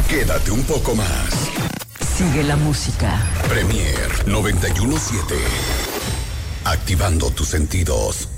Quédate un poco más. Sigue la música. Premier 91.7. Activando tus sentidos.